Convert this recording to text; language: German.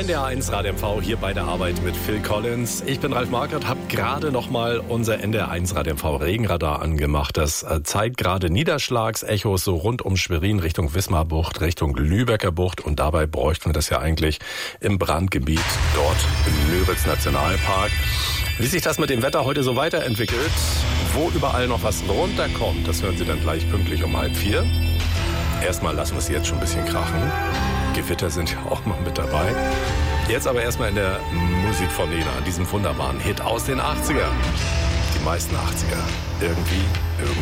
NDR1 Radio MV hier bei der Arbeit mit Phil Collins. Ich bin Ralf Markert, habe gerade nochmal unser NDR1 Radio MV Regenradar angemacht. Das zeigt gerade Niederschlagsechos so rund um Schwerin Richtung Wismarbucht, Richtung Lübecker Bucht. Und dabei bräuchten wir das ja eigentlich im Brandgebiet dort im Müritz Nationalpark. Wie sich das mit dem Wetter heute so weiterentwickelt, wo überall noch was runterkommt, das hören Sie dann gleich pünktlich um 3:30. Erstmal lassen wir es jetzt schon ein bisschen krachen. Gewitter sind ja auch mal mit dabei. Jetzt aber erstmal in der Musik von Nena, diesem wunderbaren Hit aus den 80ern. Die meisten 80er. Irgendwie